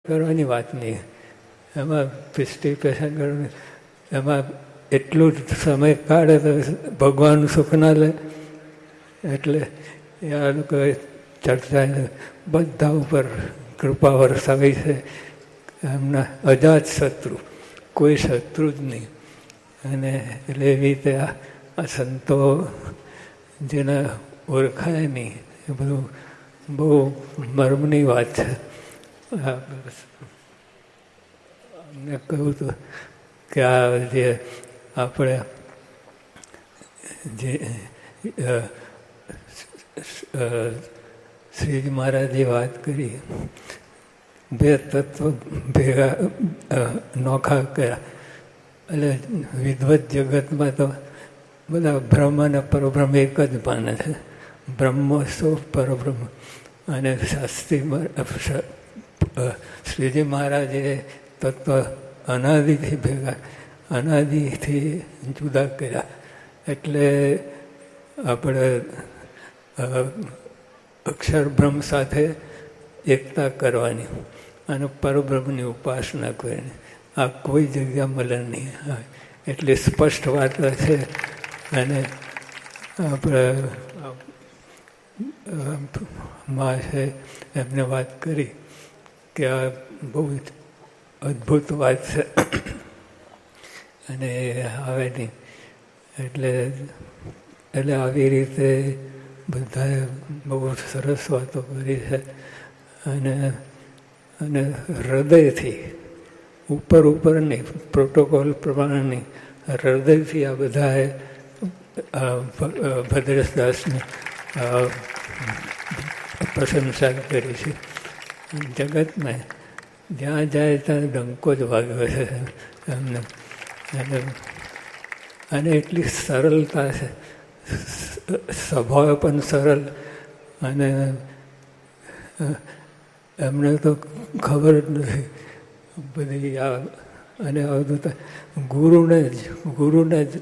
કરવાની વાત નહીં. એમાં પાર્ટિસિપેશન કરવાનું, એમાં એટલું જ સમય કાઢે તો ભગવાન સુખ ના લે. એટલે આ લોકો ચર્ચા બધા ઉપર કૃપા વરસાવી છે. એમના અજાત શત્રુ, કોઈ શત્રુ જ નહીં. અને એટલે એવી રીતે આ સંતો જેને ઓળખાય નહીં એ બધું બહુ મર્મની વાત છે. અમને કહ્યું હતું કે આ જે આપણે જે શ્રીજી મહારાજે વાત કરી, બે તત્વ ભેગા નોખા કર્યા. એટલે વિદવત જગતમાં તો બધા બ્રહ્મ અને પરબ્રહ્મ એક જ માને છે. બ્રહ્મ શું પરબ્રહ્મ. અને શાસ્ત્રી શ્રીજી મહારાજે તત્વ અનાદિથી ભેગા, અનાદિથી જુદા કર્યા. એટલે આપણે અક્ષર બ્રહ્મ સાથે એકતા કરવાની અને પરબ્રહ્મની ઉપાસના કરવાની. આ કોઈ જગ્યા મળે નહીં. એટલી સ્પષ્ટ વાત છે. અને આપણે માં છે એમને વાત કરી કે આ બહુ અદ્ભુત વાત છે અને આવે નહીં. એટલે આવી રીતે બધાએ બહુ સરસ વાતો કરી છે. અને હૃદયથી ઉપર નહીં, પ્રોટોકોલ પ્રમાણે નહીં, હૃદયથી આ બધાએ ભદ્રેશદાસની પ્રશંસા કરી છે. જગતમાં જ્યાં જાય ત્યાં ડંકો જ વાગ્યો છે એમને. અને એટલી સરળતા છે, સ્વભાવ પણ સરળ. અને એમને તો ખબર જ નથી બધી આ. અને બધું ગુરુને જ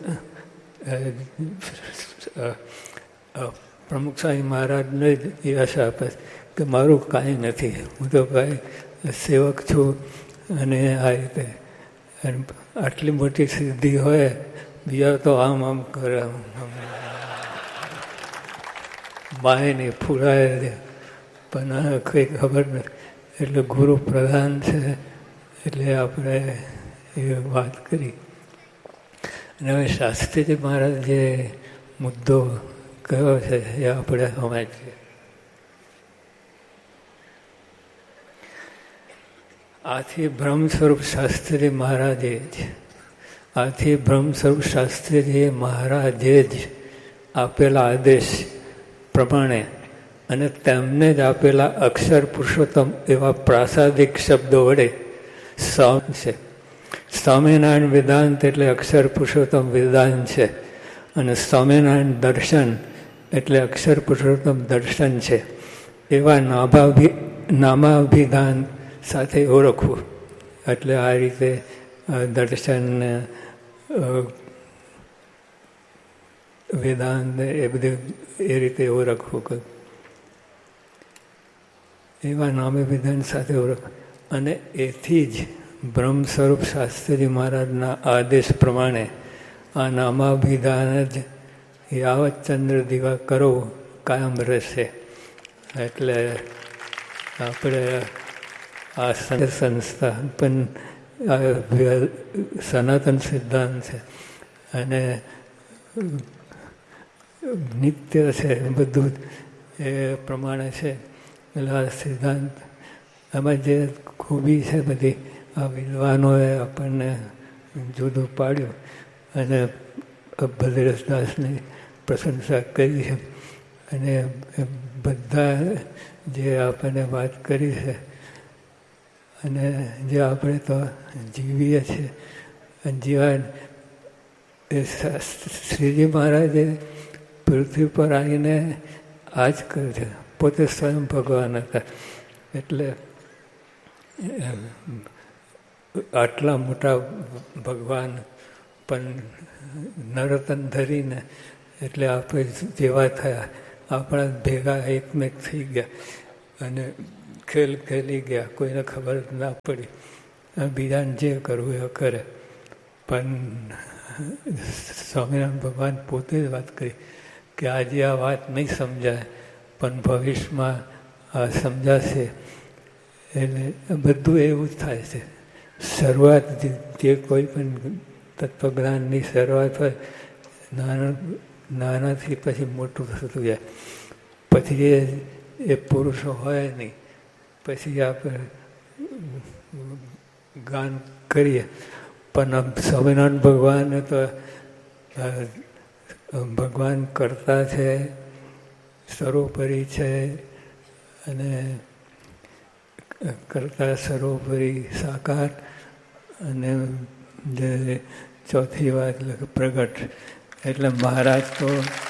પ્રમુખ સ્વામી મહારાજને જ યશ આપે કે મારું કાંઈ નથી, હું તો કાંઈ સેવક છું. અને આ રીતે આટલી મોટી સિદ્ધિ હોય, બીજા તો આમ કરે, માય નહીં ફૂલાય, પણ કંઈ ખબર નથી. એટલે ગુરુ પ્રધાન છે. એટલે આપણે એ વાત કરી. અને હવે શાસ્ત્રીજી મહારાજ જે મુદ્દો કયો છે એ આપણે સમજીએ. આથી બ્રહ્મ સ્વરૂપ શાસ્ત્રી મહારાજે જ મહારાજે જ આપેલા આદેશ પ્રમાણે અને તેમને જ આપેલા અક્ષર પુરુષોત્તમ એવા પ્રાસાદિક શબ્દો વડે છે. સ્વામિનારાયણ વેદાંત એટલે અક્ષર પુરુષોત્તમ વેદાંત છે. અને સ્વામિનારાયણ દર્શન એટલે અક્ષર પુરુષોત્તમ દર્શન છે. એવા નામાભિધાન સાથે ઓળખવું. એટલે આ રીતે દર્શન, વેદાંત એ બધું એ રીતે ઓળખવું. એવા નામાભિધાન સાથે ઓળખવું. અને એથી જ બ્રહ્મ સ્વરૂપ શાસ્ત્રીજી મહારાજના આદેશ પ્રમાણે આ નામાભિધાન જ યાવત ચંદ્ર દીવા કરો કાયમ રહેશે. એટલે આપણે આ સંસ્થા પણ સનાતન સિદ્ધાંત છે અને નિત્ય છે, બધું એ પ્રમાણે છે. એટલે આ સિદ્ધાંત એમાં જે ખૂબી છે બધી આ વિદ્વાનોએ આપણને જુદું પાડ્યું. અને ભદ્રેશદાસની પ્રશંસા કરી છે. અને બધા જે આપણને વાત કરી છે અને જે આપણે તો જીવીએ છીએ, જીવન એ શ્રીજી મહારાજે પૃથ્વી પર આવીને આ જ કર્યું છે. પોતે સ્વયં ભગવાન હતા. એટલે આટલા મોટા ભગવાન પણ નરતન ધરીને, એટલે આપણે જેવા થયા, આપણા ભેગા એકમેક થઈ ગયા. અને ખેલ ખેલી ગયા, કોઈને ખબર ના પડી, બીજાને જે કરવું એ કરે. પણ સ્વામિનારાયણ ભગવાન પોતે જ વાત કરી કે આજે આ વાત નહીં સમજાય પણ ભવિષ્યમાં આ સમજાશે. એટલે બધું એવું જ થાય છે. શરૂઆત જે કોઈ પણ તત્વજ્ઞાનની શરૂઆત હોય નાનાથી પછી મોટું થતું જાય. પછી એ પુરુષો હોય નહીં. પછી આપણે ગાન કરીએ. પણ સ્વામિનારાયણ ભગવાન તો ભગવાન કરતા છે, સર્વોપરી છે અને કરતા સર્વોપરી સાકાર અને જે ચોથી વાત પ્રગટ. એટલે મહારાજ તો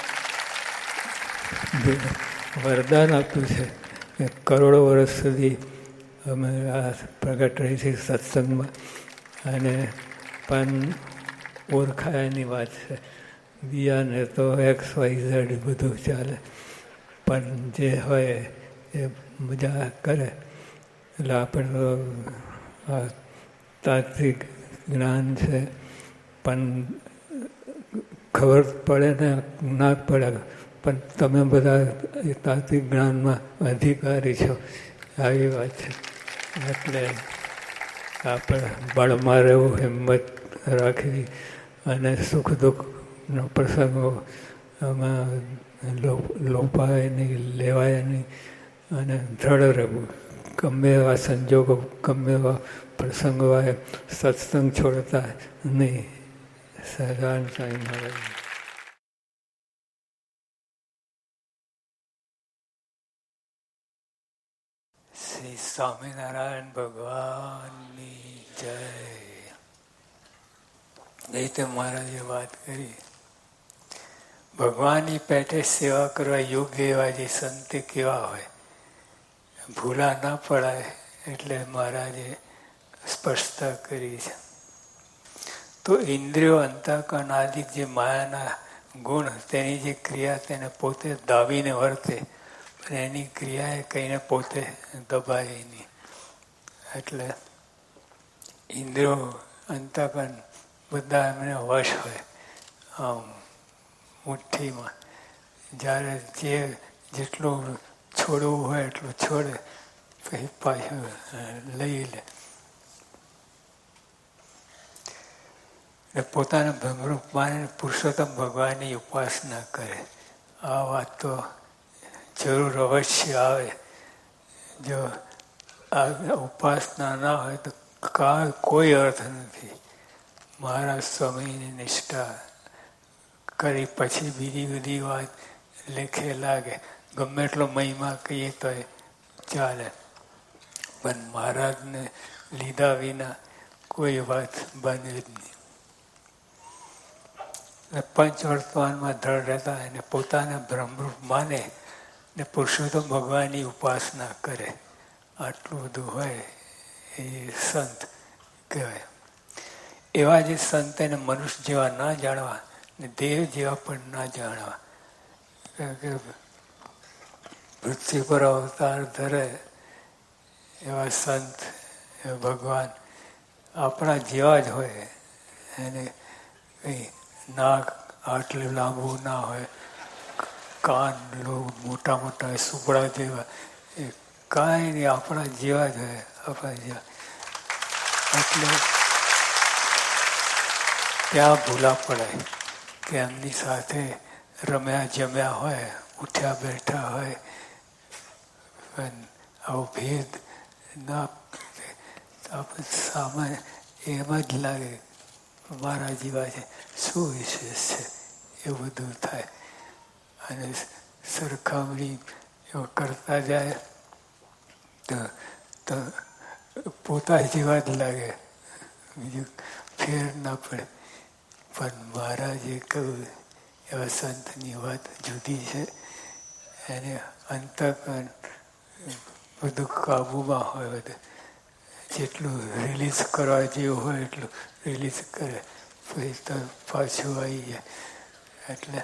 વરદાન આપ્યું છે કે કરોડો વર્ષ સુધી અમે આ પ્રગટ રહી છે સત્સંગમાં. અને પણ ઓળખાયની વાત છે. બીજાને તો XYZ બધું ચાલે, પણ જે હોય એ મજા કરે. એટલે આપણે તો આ તાત્વિક જ્ઞાન છે, પણ ખબર પડે ને ના પડે, પણ તમે બધા તાત્વિક જ્ઞાનમાં અધિકારી છો, આવી વાત છે. એટલે આપણે બળમાં રહેવું, હિંમત રાખવી અને સુખ દુઃખનો પ્રસંગો આમાં લોપાય નહીં, લેવાય નહીં અને દ્રઢ રહેવું. ગમે એવા સંજોગો, ગમે એવા પ્રસંગો આવે, સત્સંગ છોડતા નહીં. સહજાનંદ સ્વામી મહારાજ. શ્રી સ્વામિનારાયણ ભગવાનની જય. રીતે મહારાજે વાત કરી, ભગવાનની પેટે સેવા કરવા યોગ્ય એવા જે સંતે કેવા હોય, ભૂલા ના પડાય એટલે મહારાજે સ્પષ્ટતા કરી છે. તો ઇન્દ્રિયો, અંતઃકરણ આદિ જે માયાના ગુણ, તેની જે ક્રિયા તેને પોતે દાબીને વર્તે, પણ એની ક્રિયાએ કહીને પોતે દબાય નહીં. એટલે ઇન્દ્રિયો, અંતઃકરણ બધા એમને વશ હોય આમ મુઠ્ઠીમાં. જ્યારે જેટલું છોડવું હોય એટલું છોડે, પછી પાછું લઈ લે. પોતાના ભ્રમરૂપ માને પુરુષોત્તમ ભગવાનની ઉપાસના કરે. આ વાત તો જરૂર અવશ્ય આવે. જો આ ઉપાસના ના હોય તો કોઈ અર્થ નથી. મહારાજ સ્વામીની નિષ્ઠા કરી પછી બીજી બધી વાત લેખે લાગે. ગમે એટલો મહિમા કહીએ તો ચાલે, પણ મહારાજને લીધા વિના કોઈ વાત બને જ નહીં. પંચવર્તમાનમાં દ્રઢ રહેતા એને પોતાના બ્રહ્મરૂપ માને ને પુરુષોત્તમ ભગવાનની ઉપાસના કરે. આટલું બધું હોય એ સંત કહેવાય. એવા જે સંત એને મનુષ્ય જેવા ના જાણવા ને દેવ જેવા પણ ના જાણવા. કે પૃથ્વી પર અવતાર ધરે એવા સંત, ભગવાન આપણા જેવા જ હોય. એને કંઈ નાક આટલું લાંબુ ના હોય, કાન મોટા મોટા સુપડા જેવા, એ કાંઈ નહીં, આપણા જેવા જ હોય. આપણા જેવા. એટલે ત્યાં ભૂલા પડાય કે એમની સાથે રમ્યા જમ્યા હોય, ઉઠ્યા બેઠા હોય, પણ આવો ભેદ ના સામે એમ જ લાગે મારા જેવા છે, શું વિશેષ છે, એવું બધું થાય. અને સરખામણી કરતા જાય તો પોતા જેવા જ લાગે, બીજું ફેર ના પડે. પણ મહારાજે કહ્યું એવા સંતની વાત જુદી છે. એને અંતઃકરણ બધું કાબુમાં હોય. બધું જેટલું રિલીઝ કરવા જેવું હોય એટલું રિલીઝ કરે, પછી તો પાછું આવી જાય. એટલે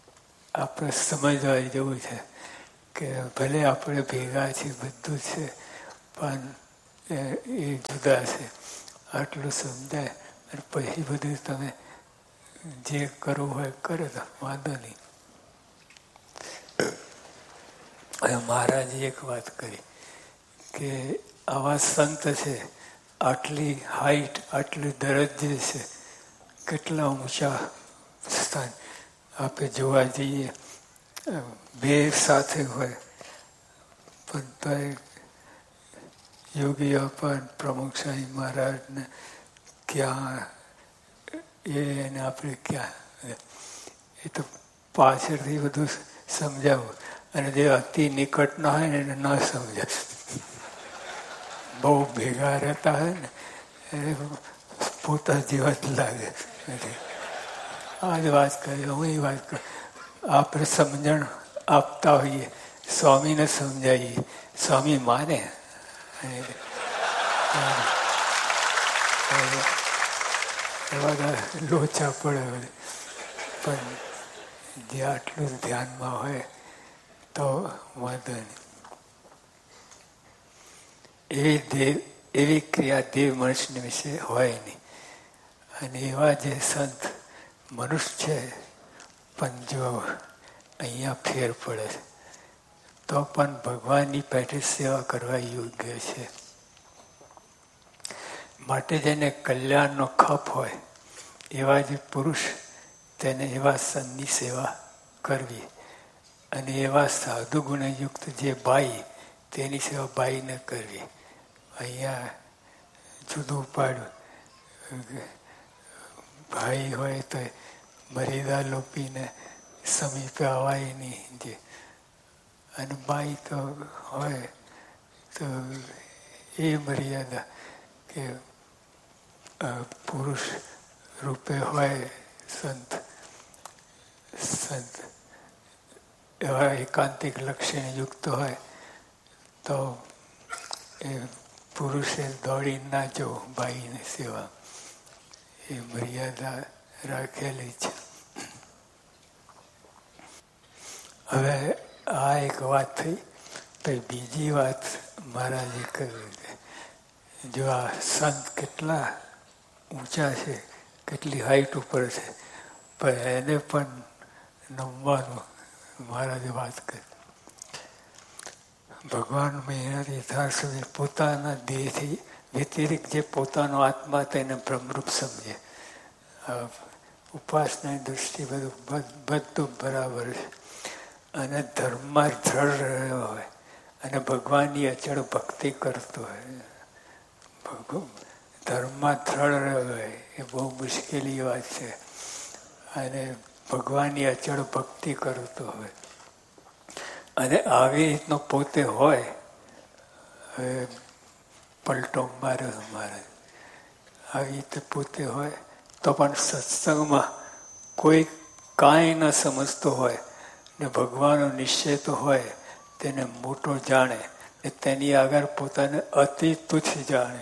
આપણે સમજવા જેવું છે કે ભલે આપણે ભેગા છીએ, બધું છે, પણ એ જુદા છે. આટલું સમજાય અને પછી બધું તમે જે કરવું હોય કરે તો વાંધો નહીં. મહારાજે એક વાત કરી કે આવા સંત છે, આટલી હાઈટ, આટલી દરજ્જે છે, કેટલા ઊંચા સ્થાન આપણે જોવા જઈએ, બે સાથે હોય પણ તો યોગી અપન પ્રમુખ સ્વામી મહારાજને ક્યાં એને આપણે ક્યાં, એ તો પાછળથી બધું સમજાવું. અને જે અતિ નિકટના હોય ને એને ન સમજાય. બહુ ભેગા રહેતા હોય ને એને પોતા જેવા જ લાગે. આ જ વાત કરી, હું એ વાત કરું. આપણે સમજણ આપતા હોઈએ, સ્વામીને સમજાવીએ, સ્વામી માને. એવા લોચા પડે. પણ જે આટલું ધ્યાનમાં હોય તો વાંધો નહીં. એવી ક્રિયા દેવ મનુષ્યની વિશે હોય નહીં. અને એવા જે સંત મનુષ્ય છે, પણ જો અહીંયા ફેર પડે તો પણ ભગવાનની પેટે સેવા કરવા યોગ્ય છે. માટે જેને કલ્યાણનો ખપ હોય એવા જે પુરુષ, તેને એવા સંતની સેવા કરવી. અને એવા સાધુ ગુણયુક્ત જે બાઈ, તેની સેવા બાઈને કરવી. અહીંયા જુદું પાડ્યું. ભાઈ હોય તો મર્યાદા લોપીને સમીપે અવાય નહીં. અને બાઈ તો હોય તો એ મર્યાદા કે પુરુષ રૂપે હોય સંત એવા એકાંતિક લક્ષણ યુક્ત હોય તો એ પુરુષે દોડી ના જવું બાઈની સેવા. એ મર્યાદા રાખેલી છે. હવે આ એક વાત થઈ. તો બીજી વાત મહારાજે કહ્યું કે જો આ સંત કેટલા ઊંચા છે, કેટલી હાઈટ ઉપર છે, પણ એને પણ નમવાનું મહારાજે વાત કરી. ભગવાન મહેનત યથાર્થ સુધી પોતાના દેહથી વ્યતિરિક્ત જે પોતાનો આત્મા તેને બ્રહ્મરૂપ સમજે. ઉપાસનાની દૃષ્ટિ બધું બરાબર છે. અને ધર્મમાં દ્રઢ રહ્યો હોય અને ભગવાનની અચળ ભક્તિ કરતો હોય. ધર્મમાં દ્રઢ રહ્યો હોય એ બહુ મુશ્કેલી વાત છે. અને ભગવાનની અચળ ભક્તિ કરતો હોય અને આવી રીતનો પોતે હોય, પલટો માર્યો મારે, આવી રીતે પોતે હોય તો પણ સત્સંગમાં કોઈ કાંઈ ન સમજતો હોય ને ભગવાનનો નિશ્ચય તો હોય, તેને મોટો જાણે ને તેની આગળ પોતાને અતિ તુચ્છ જાણે.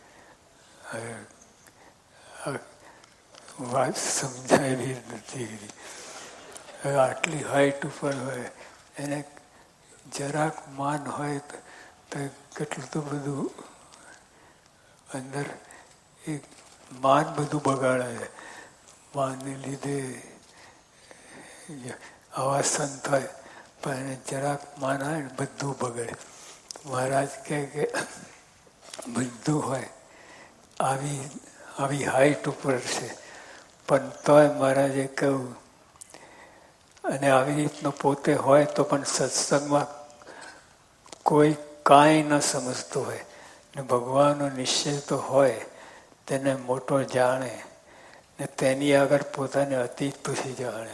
વાત સમજાયેલી નથી. હવે આટલી હાઈટ ઉપર હોય એને જરાક માન હોય તો કેટલું તો બધું અંદર એક માન બધું બગાડે છે. માનને લીધે આવા સંત હોય પણ એને જરાક માન આવે ને બધું બગડે. મહારાજ કહે કે બધું હોય આવી હાઈટ ઉપર છે, પણ તોય મહારાજે કહ્યું. અને આવી રીતનો પોતે હોય તો પણ સત્સંગમાં કોઈ કાંઈ ન સમજતો હોય ને ભગવાનનો નિશ્ચય તો હોય, તેને મોટો જાણે ને તેની આગળ પોતાને અતિ તુચ્છ જાણે.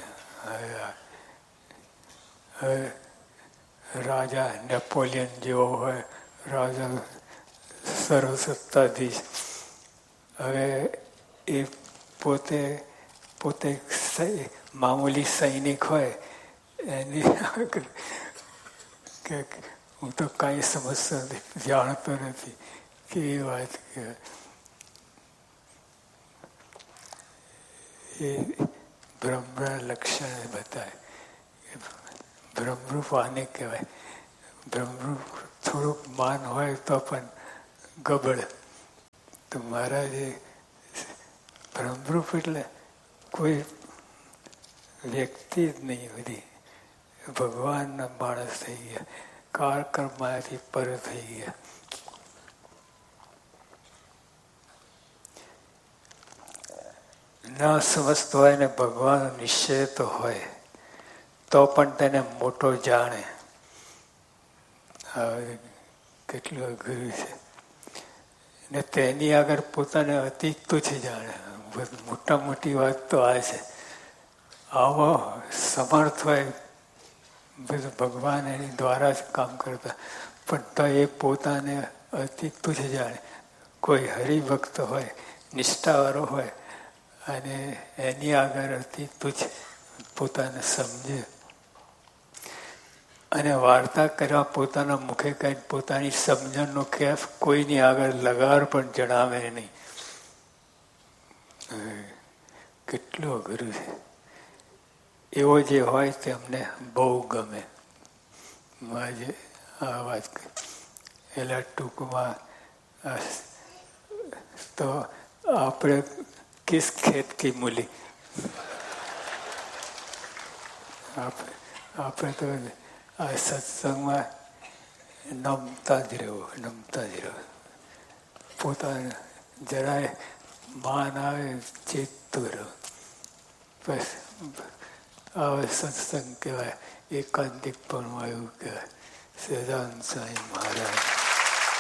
હવે રાજા નેપોલિયન જેવો હોય, રાજા સર્વસત્તાધીશ, હવે એ પોતે મામૂલી સૈનિક હોય, એની કે હું તો કાંઈ સમજતો નથી, જાણતો નથી કે એ વાત એ બ્રહ્મના લક્ષણ બતાવે. બ્રહ્મરૂપ આને કહેવાય. બ્રહ્મરૂપ થોડુંક માન હોય તો પણ ગબડ. તો મહારાજે બ્રહ્મરૂપ એટલે કોઈ વ્યક્તિ જ નહીં, બધી ભગવાનના માણસ થઈ ગયા, કાળ કર્મમાંથી પર થઈ ગયા. ન સમજતો હોય ને ભગવાનનો નિશ્ચય તો હોય તો પણ તેને મોટો જાણે. કેટલું અઘરું છે. ને તેની આગળ પોતાને અતિ તુચ્છ જાણે. મોટા મોટી વાત તો આ છે. આવો સમર્થ હોય બધું, ભગવાન એની દ્વારા જ કામ કરતા, પણ તો એ પોતાને અતિ તુચ્છ જાણે. કોઈ હરિભક્ત હોય, નિષ્ઠાવાળો હોય અને એની આગળ અતિ તુચ્છ પોતાને સમજે અને વાર્તા કરવા પોતાના મુખે કઈ પોતાની સમજણનો કેફ કોઈની આગળ લગાર પણ જણાવે નહીં. કેટલું અઘરું છે. એવો જે હોય તે અમને બહુ ગમે. આજે આ વાત કરી એટલે ટૂંકમાં તો આપણે કિસ ખેત કી મૂલી, આપણે તો આ સત્સંગમાં નમતા જ રહો. પોતાને જરાય માન આવે ચેતતું રહો. બસ આવા સત્સંગ કહેવાય. એકાંતિક પણ એવું કહેવાય. સદાનંદ સ્વામી મહારાજ.